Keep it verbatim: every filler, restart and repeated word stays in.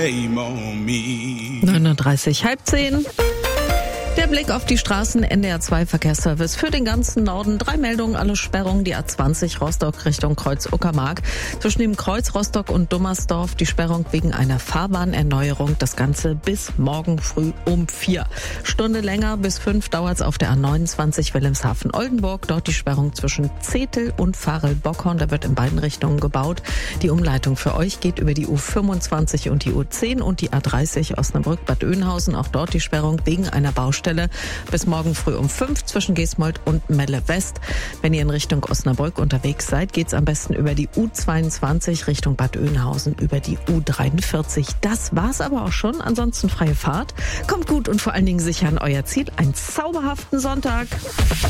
neun Uhr dreißig, halb zehn. Der Blick auf die Straßen, N D R zwei Verkehrsservice für den ganzen Norden. Drei Meldungen, alle Sperrungen. Die A zwanzig Rostock Richtung Kreuz Uckermark. Zwischen dem Kreuz Rostock und Dummersdorf die Sperrung wegen einer Fahrbahnerneuerung. Das Ganze bis morgen früh um vier. Stunde länger, bis fünf dauert's auf der A neunundzwanzig Wilhelmshaven-Oldenburg. Dort die Sperrung zwischen Zetel und Farel-Bockhorn. Da wird in beiden Richtungen gebaut. Die Umleitung für euch geht über die U fünfundzwanzig und die U zehn und die A dreißig Osnabrück-Bad Oeynhausen. Auch dort die Sperrung wegen einer Baustelle. Bis morgen früh um fünf zwischen Geesmold und Melle West. Wenn ihr in Richtung Osnabrück unterwegs seid, geht's am besten über die U zweiundzwanzig Richtung Bad Oeynhausen über die U dreiundvierzig. Das war's aber auch schon. Ansonsten freie Fahrt. Kommt gut und vor allen Dingen sicher an euer Ziel. Einen zauberhaften Sonntag.